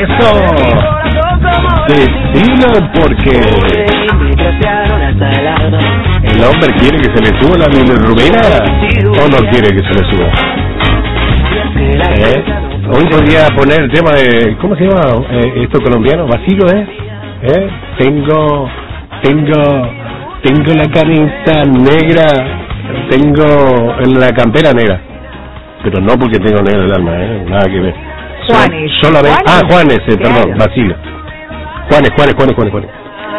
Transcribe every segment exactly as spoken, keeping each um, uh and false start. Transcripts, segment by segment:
Eso. Decilo porque el hombre quiere que se le suba la bilirrubina o no quiere que se le suba. ¿Eh? Hoy podría poner el tema de, ¿cómo se llama eh, esto colombiano? Vacilo, ¿eh? ¿Eh? Tengo, tengo, tengo la camisa negra, tengo la campera negra, pero no porque tengo negro el alma, ¿eh? Nada que ver. Juanes. Solamente, Juanes. ah, Juanes, eh, perdón, Claro. Vacilo. Juanes, Juanes, Juanes, Juanes, Juanes.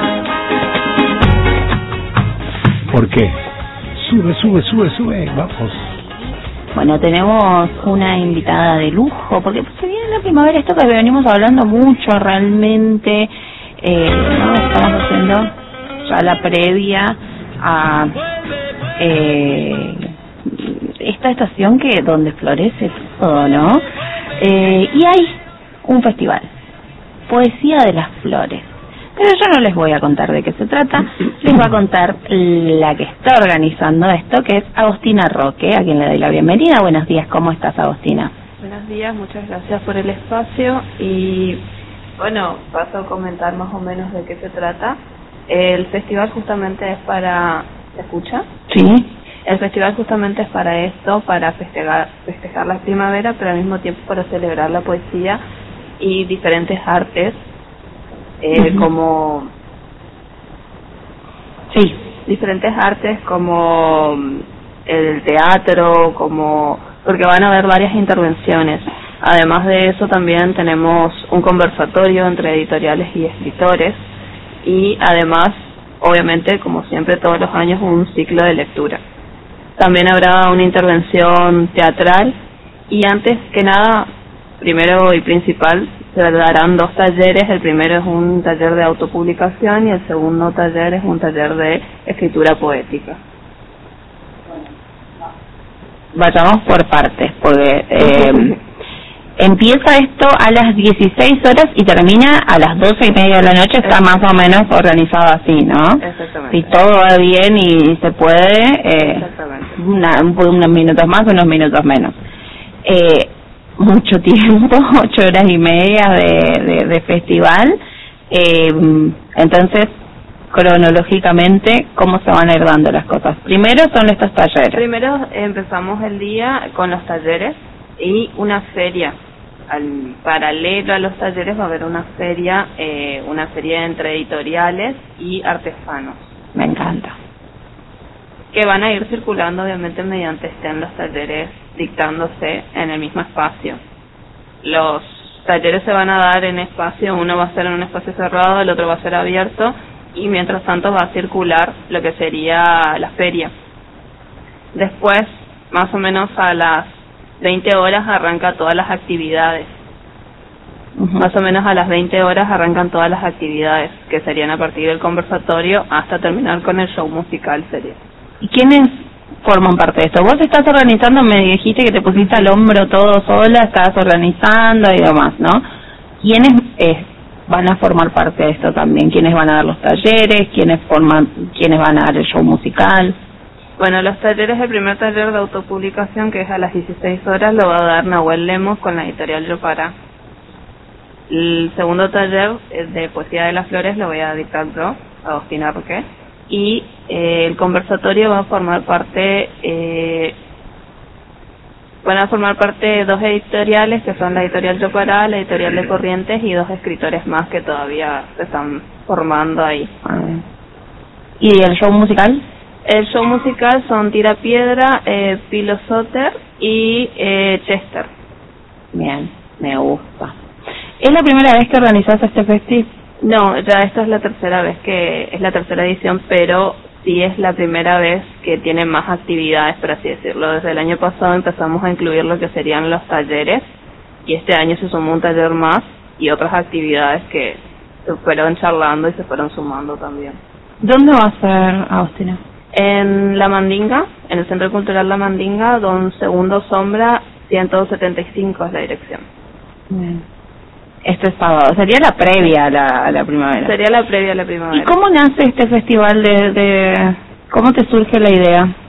¿Por qué? Sube, sube, sube, sube, vamos. Bueno, tenemos una invitada de lujo, porque se viene la primavera, esto que venimos hablando mucho realmente, eh, ¿no? Estamos haciendo ya la previa a eh, esta estación que donde florece todo, ¿no? Eh, y hay un festival, Poesía de las Flores. Pero yo no les voy a contar de qué se trata, les voy a contar la que está organizando esto, que es Agostina Roque, a quien le doy la bienvenida. Buenos días, ¿cómo estás, Agostina? Buenos días, muchas gracias por el espacio y bueno, paso a comentar más o menos de qué se trata. El festival justamente es para... ¿Se escucha? Sí. El festival justamente es para esto, para festejar, festejar la primavera, pero al mismo tiempo para celebrar la poesía y diferentes artes. Eh, uh-huh. Como sí diferentes artes como el teatro, como porque van a haber varias intervenciones. Además de eso también tenemos un conversatorio entre editoriales y escritores y además obviamente como siempre todos los años un ciclo de lectura. También habrá una intervención teatral y antes que nada, primero y principal, se darán dos talleres. El primero es un taller de autopublicación y el segundo taller es un taller de escritura poética. Vayamos por partes, porque eh, empieza esto a las dieciséis horas y termina a las doce y media de la noche. Está más o menos organizado así, ¿no? Exactamente. Si todo va bien y se puede, eh, Exactamente. Una, unos minutos más, unos minutos menos. Eh, mucho tiempo, ocho horas y media de, de, de festival. Eh, entonces, cronológicamente, ¿cómo se van a ir dando las cosas? Primero son estos talleres. Primero empezamos el día con los talleres y una feria. Al paralelo a los talleres va a haber una feria, eh, una feria entre editoriales y artesanos. Me encanta. Que van a ir circulando obviamente mediante estén los talleres dictándose en el mismo espacio. Los talleres se van a dar en espacio, uno va a ser en un espacio cerrado, el otro va a ser abierto y mientras tanto va a circular lo que sería la feria. Después, más o menos a las veinte horas arranca todas las actividades. Uh-huh. Más o menos a las veinte horas arrancan todas las actividades, que serían a partir del conversatorio hasta terminar con el show musical sería. ¿Y quiénes forman parte de esto? Vos estás organizando, me dijiste que te pusiste al hombro todo sola, estabas organizando y demás, ¿no? ¿Quiénes eh, van a formar parte de esto también? ¿Quiénes van a dar los talleres? ¿Quiénes forman, quiénes van a dar el show musical? Bueno, los talleres, el primer taller de autopublicación, que es a las dieciséis horas, lo va a dar Nahuel Lemos con la editorial Yopará. El segundo taller de Poesía de las Flores lo voy a dictar yo, Agostina Roque. Y eh, el conversatorio va a formar parte, eh, van a formar parte dos editoriales, que son la editorial Yopará, la editorial de Corrientes y dos escritores más que todavía se están formando ahí. ¿Y el show musical? El show musical son Tira Piedra, eh, Pilo Soter y eh, Chester. Bien, me gusta. ¿Es la primera vez que organizas este festival? No, ya esta es la tercera vez que es la tercera edición, pero sí es la primera vez que tiene más actividades, por así decirlo. Desde el año pasado empezamos a incluir lo que serían los talleres y este año se sumó un taller más y otras actividades que se fueron charlando y se fueron sumando también. ¿Dónde va a ser, Agostina? En La Mandinga, en el Centro Cultural La Mandinga, Don Segundo Sombra, ciento setenta y cinco es la dirección. Bien. Este sábado, sería la previa a la, a la primavera. Sería la previa a la primavera. ¿Y cómo nace este festival de, de... ¿Cómo te surge la idea?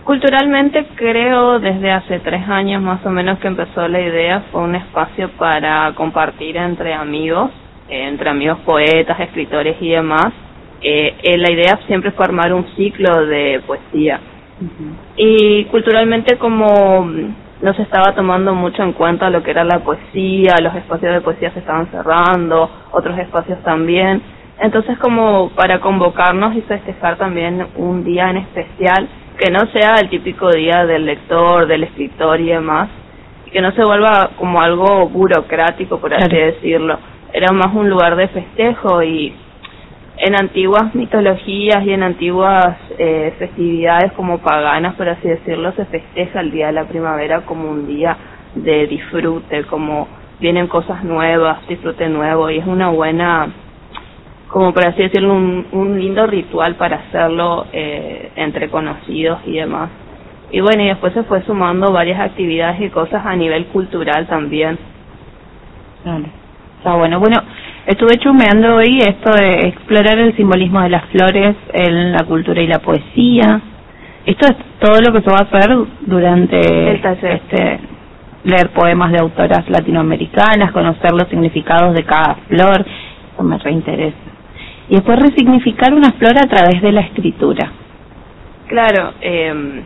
Culturalmente creo desde hace tres años más o menos que empezó la idea, fue un espacio para compartir entre amigos, eh, entre amigos poetas, escritores y demás. Eh, eh, la idea siempre fue armar un ciclo de poesía. Uh-huh. Y culturalmente como no se estaba tomando mucho en cuenta lo que era la poesía, los espacios de poesía se estaban cerrando, otros espacios también. Entonces como para convocarnos y festejar también un día en especial, que no sea el típico día del lector, del escritor y demás, y que no se vuelva como algo burocrático, por así decirlo. Era más un lugar de festejo, y en antiguas mitologías y en antiguas eh, festividades como paganas, por así decirlo, se festeja el día de la primavera como un día de disfrute, como vienen cosas nuevas, disfrute nuevo, y es una buena, como por así decirlo, un, un lindo ritual para hacerlo eh, entre conocidos y demás. Y bueno, y después se fue sumando varias actividades y cosas a nivel cultural también. Claro. Está bueno. Bueno, estuve chumeando hoy esto de explorar el simbolismo de las flores en la cultura y la poesía. Esto es todo lo que se va a hacer durante el taller. Este, leer poemas de autoras latinoamericanas, conocer los significados de cada flor. Eso me reinteresa. Y después resignificar una flor a través de la escritura. Claro, eh,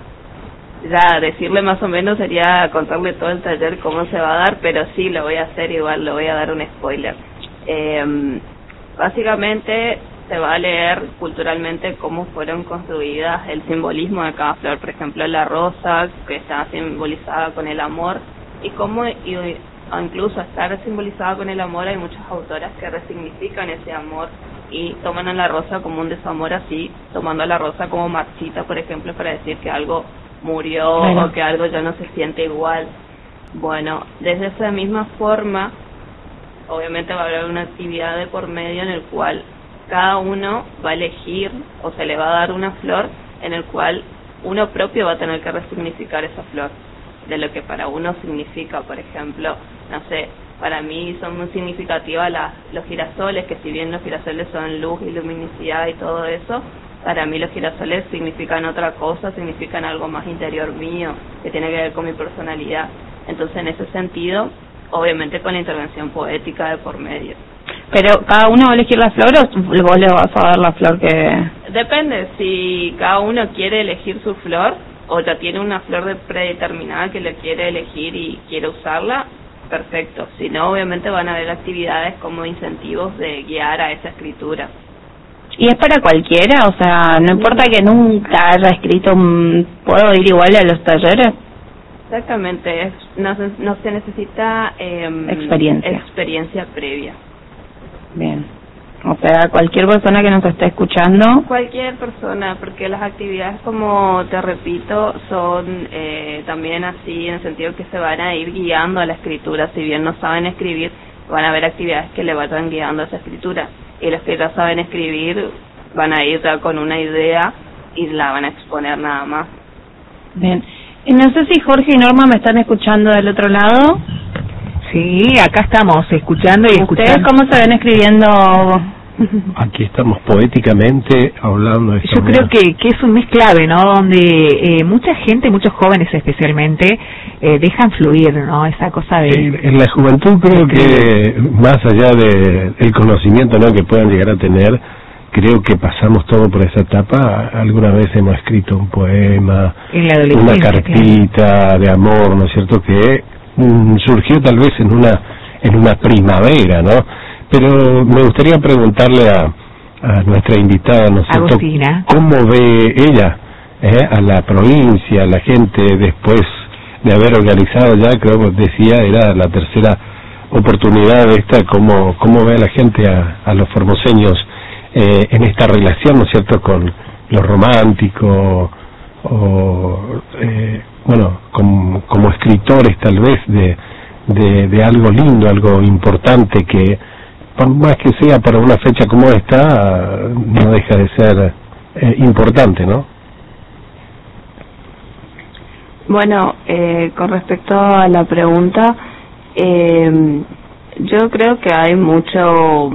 ya decirle más o menos sería contarle todo el taller cómo se va a dar, pero sí lo voy a hacer igual, lo voy a dar un spoiler. Eh, básicamente se va a leer culturalmente cómo fueron construidas el simbolismo de cada flor, por ejemplo la rosa, que está simbolizada con el amor, y cómo y, incluso estar simbolizada con el amor, hay muchas autoras que resignifican ese amor y toman a la rosa como un desamor, así tomando a la rosa como marchita, por ejemplo, para decir que algo murió, bueno, o que algo ya no se siente igual. Bueno, desde esa misma forma, obviamente va a haber una actividad de por medio en el cual cada uno va a elegir o se le va a dar una flor en el cual uno propio va a tener que resignificar esa flor de lo que para uno significa. Por ejemplo, no sé, para mí son muy significativas las, los girasoles, que si bien los girasoles son luz y luminosidad y todo eso, para mí los girasoles significan otra cosa, significan algo más interior mío, que tiene que ver con mi personalidad. Entonces, en ese sentido, obviamente con la intervención poética de por medio. Pero cada uno va a elegir la flor, o vos le vas a dar la flor que... Depende, si cada uno quiere elegir su flor, o ya tiene una flor de predeterminada que le quiere elegir y quiere usarla, perfecto. Si no, obviamente van a haber actividades como incentivos de guiar a esa escritura. ¿Y es para cualquiera? O sea, no importa que nunca haya escrito, ¿puedo ir igual a los talleres? Exactamente, es, no, no se necesita eh, experiencia. experiencia previa. Bien, o sea, cualquier persona que nos esté escuchando. Cualquier persona, porque las actividades, como te repito, son eh, también así, en el sentido que se van a ir guiando a la escritura. Si bien no saben escribir, van a haber actividades que le vayan guiando a esa escritura. Y los que ya saben escribir van a ir ya con una idea y la van a exponer nada más. Bien. Y no sé si Jorge y Norma me están escuchando del otro lado. Sí, acá estamos escuchando y escuchando. ¿Ustedes cómo se ven escribiendo? Aquí estamos poéticamente hablando de Yo creo que, que es un mes clave, ¿no? Donde eh, mucha gente, muchos jóvenes especialmente, eh, dejan fluir, ¿no? Esa cosa de... En, en la juventud creo que, más allá de, del conocimiento, ¿no?, que puedan llegar a tener, creo que pasamos todo por esa etapa. Alguna vez hemos escrito un poema, una cartita, claro, de amor, ¿no es cierto?, que mm, surgió tal vez en una en una primavera, ¿no? Pero me gustaría preguntarle a, a nuestra invitada, ¿no es cierto?, Agustina, ¿cómo ve ella eh, a la provincia, a la gente después de haber organizado ya, creo que decía, era la tercera oportunidad de esta, cómo, cómo ve a la gente, a, a los formoseños eh, en esta relación, ¿no es cierto?, con lo romántico, o eh, bueno, como, como escritores tal vez de, de, de algo lindo, algo importante que, por más que sea para una fecha como esta, no deja de ser eh, importante, ¿no? Bueno, eh, con respecto a la pregunta, eh, yo creo que hay mucho,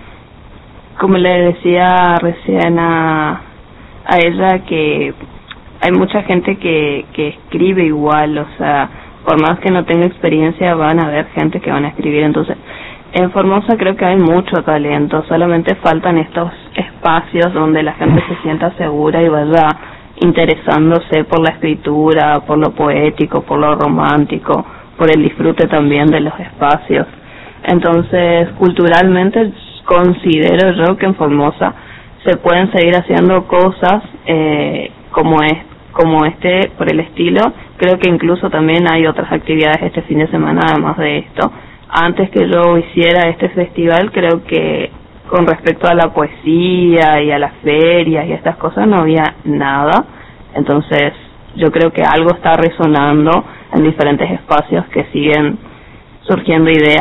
como le decía recién a, a ella, que hay mucha gente que, que escribe igual, o sea, por más que no tenga experiencia van a haber gente que van a escribir. Entonces en Formosa creo que hay mucho talento, solamente faltan estos espacios donde la gente se sienta segura y vaya interesándose por la escritura, por lo poético, por lo romántico, por el disfrute también de los espacios. Entonces, culturalmente considero yo que en Formosa se pueden seguir haciendo cosas eh, como es, como este, por el estilo. Creo que incluso también hay otras actividades este fin de semana además de esto. Antes que yo hiciera este festival, creo que con respecto a la poesía y a las ferias y a estas cosas no había nada. Entonces yo creo que algo está resonando en diferentes espacios que siguen surgiendo ideas.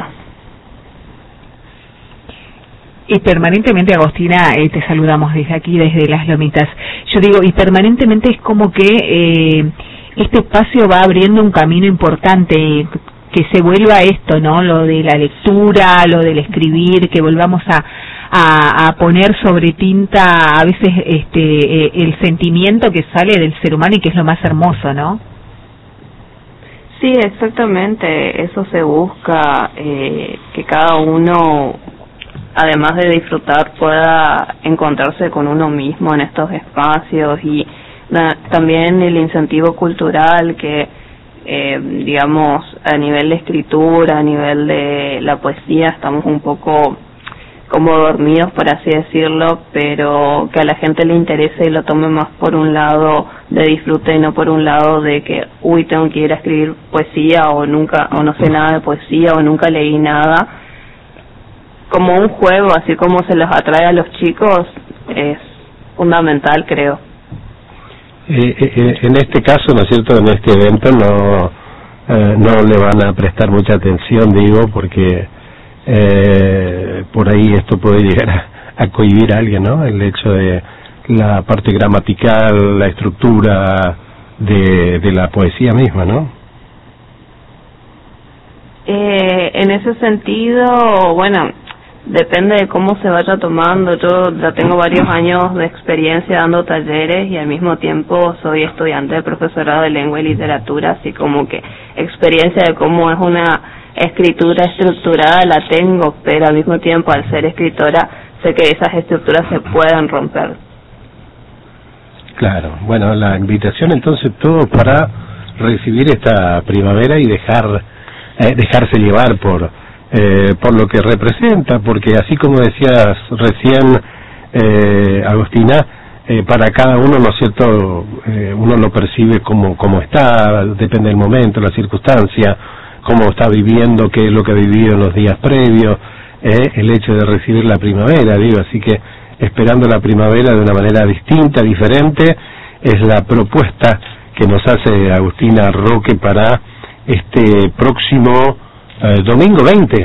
Y permanentemente, Agostina, eh, te saludamos desde aquí, desde Las Lomitas. Yo digo, y permanentemente es como que eh, este espacio va abriendo un camino importante, que se vuelva esto, ¿no? Lo de la lectura, lo del escribir, que volvamos a, a, a poner sobre tinta a veces este eh, el sentimiento que sale del ser humano y que es lo más hermoso, ¿no? Sí, exactamente, eso se busca, eh, que cada uno, además de disfrutar, pueda encontrarse con uno mismo en estos espacios y na, también el incentivo cultural que Eh, digamos, a nivel de escritura, a nivel de la poesía, estamos un poco como dormidos, por así decirlo, pero que a la gente le interese y lo tome más por un lado de disfrute y no por un lado de que, uy, tengo que ir a escribir poesía o nunca, o no sé nada de poesía o nunca leí nada. Como un juego, así como se los atrae a los chicos, es fundamental, creo. Eh, eh, en este caso, ¿no es cierto?, en este evento no eh, no le van a prestar mucha atención, digo, porque eh, por ahí esto puede llegar a, a cohibir a alguien, ¿no? El hecho de la parte gramatical, la estructura de, de la poesía misma, ¿no? Eh, en ese sentido, bueno, depende de cómo se vaya tomando. Yo ya tengo varios años de experiencia dando talleres y al mismo tiempo soy estudiante de profesorado de lengua y literatura, así como que experiencia de cómo es una escritura estructurada la tengo, pero al mismo tiempo al ser escritora sé que esas estructuras se pueden romper. Claro, bueno, la invitación entonces todo para recibir esta primavera y dejar eh, dejarse llevar por Eh, por lo que representa, porque así como decías recién, eh, Agostina, eh, para cada uno, ¿no es cierto?, eh, uno lo percibe como, como está, depende del momento, la circunstancia, cómo está viviendo, qué es lo que ha vivido en los días previos, eh, el hecho de recibir la primavera, digo, así que esperando la primavera de una manera distinta, diferente, es la propuesta que nos hace Agustina Roque para este próximo Eh, domingo veinte.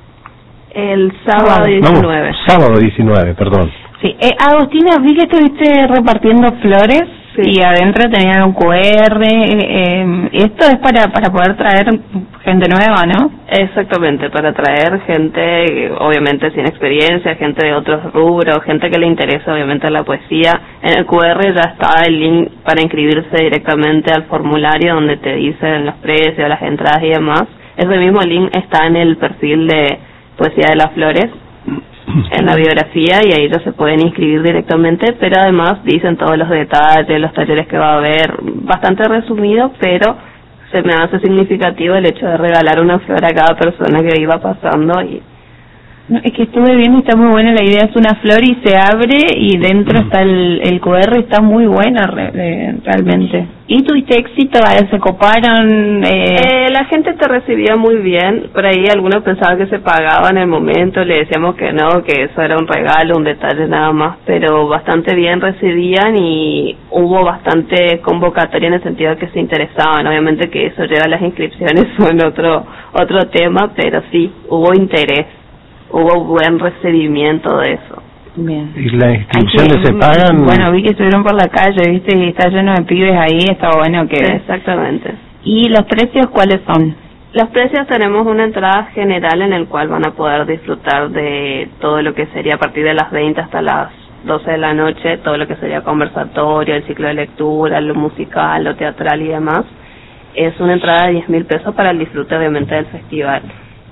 El sábado diecinueve. No, sábado diecinueve, perdón. Sí, eh, Agustina, vi que estuviste repartiendo flores, sí, y adentro tenían un cu erre. Eh, esto es para para poder traer gente nueva, ¿no? Exactamente, para traer gente, obviamente sin experiencia, gente de otros rubros, gente que le interesa obviamente la poesía. En el cu erre ya está el link para inscribirse directamente al formulario donde te dicen los precios, las entradas y demás. Ese mismo link está en el perfil de Poesía de las Flores, en la biografía, y ahí ya se pueden inscribir directamente, pero además dicen todos los detalles, los talleres que va a haber, bastante resumido, pero se me hace significativo el hecho de regalar una flor a cada persona que iba pasando. Y no, es que estuve viendo y está muy buena la idea, es una flor y se abre y dentro está el, el cu erre, está muy buena re, re, realmente. ¿Y tuviste éxito? ¿Se coparon? Eh... Eh, la gente te recibía muy bien, por ahí algunos pensaban que se pagaba en el momento, le decíamos que no, que eso era un regalo, un detalle nada más, pero bastante bien recibían y hubo bastante convocatoria en el sentido de que se interesaban. Obviamente que eso lleva a las inscripciones son otro, otro tema, pero sí, hubo interés. Hubo buen recibimiento de eso. Bien. ¿Y las inscripciones se pagan? Bueno, vi que estuvieron por la calle, viste, y está lleno de pibes ahí, está bueno que... Exactamente. ¿Y los precios cuáles son? Los precios, tenemos una entrada general en el cual van a poder disfrutar de todo lo que sería a partir de las veinte hasta las doce de la noche, todo lo que sería conversatorio, el ciclo de lectura, lo musical, lo teatral y demás. Es una entrada de diez mil pesos para el disfrute obviamente del festival.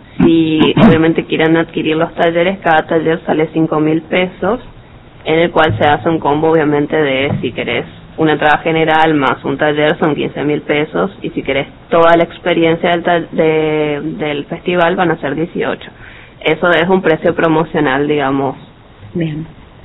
Si obviamente quieren adquirir los talleres, cada taller sale cinco mil pesos, en el cual se hace un combo obviamente de si querés una entrada general más un taller son quince mil pesos, y si querés toda la experiencia del, de, del festival van a ser dieciocho. Eso es un precio promocional, digamos. Bien.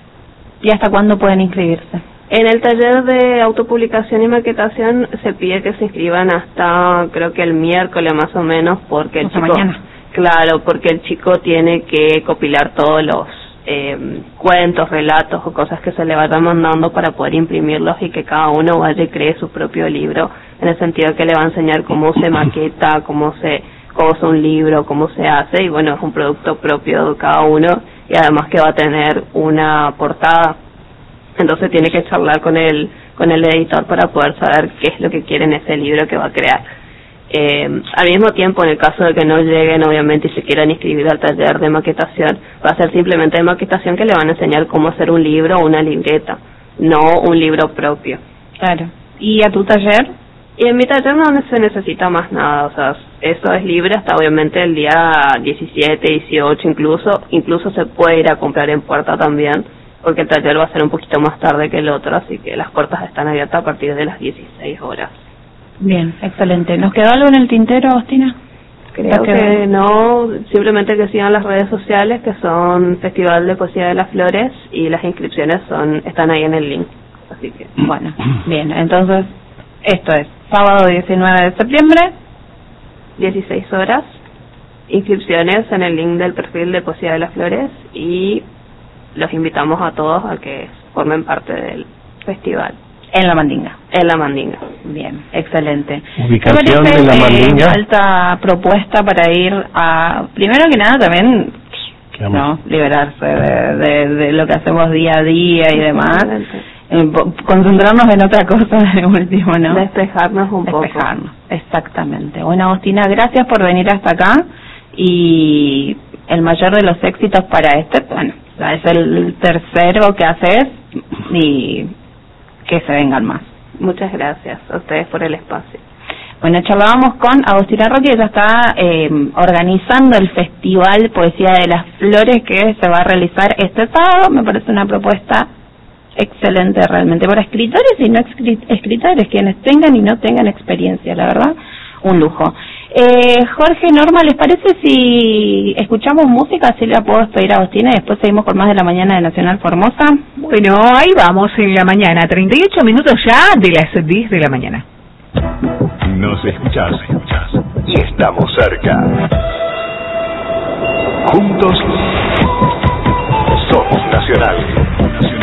¿Y hasta cuándo pueden inscribirse? En el taller de autopublicación y maquetación se pide que se inscriban hasta, creo que el miércoles más o menos, porque el hasta chico, mañana. Claro, porque el chico tiene que compilar todos los eh, cuentos, relatos o cosas que se le vayan mandando para poder imprimirlos y que cada uno vaya y cree su propio libro, en el sentido que le va a enseñar cómo se maqueta, cómo se cómo es un libro, cómo se hace, y bueno, es un producto propio de cada uno, y además que va a tener una portada. Entonces tiene que charlar con el con el editor para poder saber qué es lo que quiere en ese libro que va a crear. Eh, al mismo tiempo, en el caso de que no lleguen obviamente y se quieran inscribir al taller de maquetación, va a ser simplemente de maquetación, que le van a enseñar cómo hacer un libro o una libreta, no un libro propio. Claro. ¿Y a tu taller? Y en mi taller no se necesita más nada, o sea, eso es libre hasta obviamente el día diecisiete, dieciocho, incluso incluso se puede ir a comprar en puerta también, porque el taller va a ser un poquito más tarde que el otro, así que las puertas están abiertas a partir de las dieciséis horas. Bien, excelente. ¿Nos quedó algo en el tintero, Agostina? Creo que no, simplemente que sigan las redes sociales, que son Festival de Poesía de las Flores, y las inscripciones son están ahí en el link. Así que bueno, bien, entonces esto es sábado diecinueve de septiembre, dieciséis horas, inscripciones en el link del perfil de Poesía de las Flores, y los invitamos a todos a que formen parte del festival. En La Mandinga. En La Mandinga. Bien, excelente. Ubicación de La Mandinga. Eh, alta propuesta para ir a, primero que nada también, no, liberarse de, de, de lo que hacemos día a día y demás. Eh, concentrarnos en otra cosa de último, ¿no? Despejarnos un poco. Despejarnos, exactamente. Bueno, Agostina, gracias por venir hasta acá, y el mayor de los éxitos para este, bueno, es el tercero que haces, y que se vengan más. Muchas gracias a ustedes por el espacio. Bueno, charlábamos con Agostina Roque, ella está eh, organizando el Festival Poesía de las Flores, que se va a realizar este sábado. Me parece una propuesta excelente realmente para escritores y no escritores, quienes tengan y no tengan experiencia, la verdad, un lujo. Eh, Jorge, Norma, ¿les parece si escuchamos música? Así la puedo despedir a Agostina y después seguimos con más de La Mañana de Nacional Formosa. Bueno, ahí vamos en la mañana, treinta y ocho minutos ya de las diez de la mañana. Nos escuchás, escuchás y estamos cerca. Juntos somos nacionales.